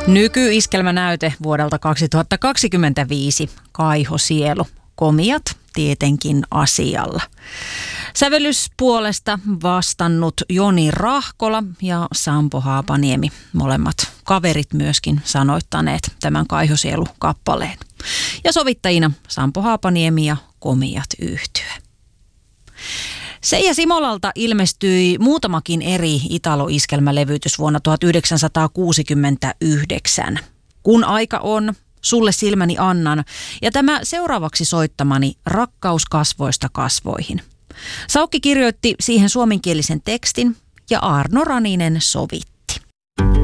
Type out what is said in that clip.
Nykyiskelmänäyte vuodelta 2025, Kaiho Sielu, komiat tietenkin asialla. Sävellyspuolesta vastannut Joni Rahkola ja Sampo Haapaniemi, molemmat kaverit myöskin sanoittaneet tämän Kaiho Sielu-kappaleen. Ja sovittajina Sampo Haapaniemi ja Komiat yhtye. Seija Simolalta ilmestyi muutamakin eri italo-iskelmälevytys vuonna 1969. Kun aika on, sulle silmäni annan ja tämä seuraavaksi soittamani Rakkaus kasvoista kasvoihin. Saukki kirjoitti siihen suomenkielisen tekstin ja Arno Raninen sovitti.